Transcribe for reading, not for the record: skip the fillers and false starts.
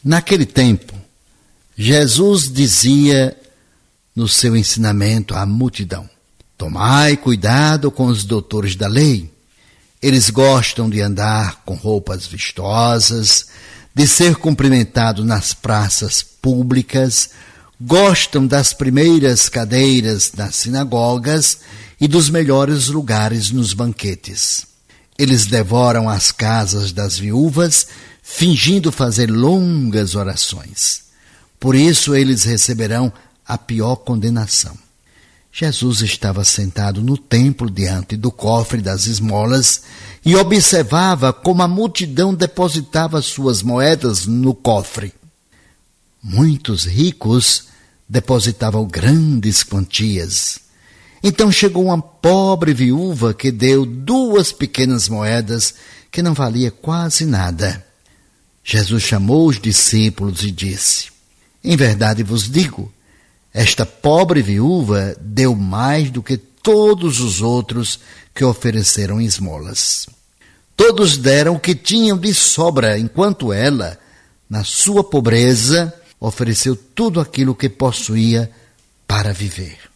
Naquele tempo, Jesus dizia no seu ensinamento à multidão: tomai cuidado com os doutores da lei. Eles gostam de andar com roupas vistosas, de ser cumprimentados nas praças públicas, gostam das primeiras cadeiras nas sinagogas e dos melhores lugares nos banquetes. Eles devoram as casas das viúvas, fingindo fazer longas orações. Por isso eles receberão a pior condenação. Jesus estava sentado no templo diante do cofre das esmolas e observava como a multidão depositava suas moedas no cofre. Muitos ricos depositavam grandes quantias. Então chegou uma pobre viúva que deu 2 pequenas moedas que não valia quase nada. Jesus chamou os discípulos e disse: em verdade vos digo, esta pobre viúva deu mais do que todos os outros que ofereceram esmolas. Todos deram o que tinham de sobra, enquanto ela, na sua pobreza, ofereceu tudo aquilo que possuía para viver.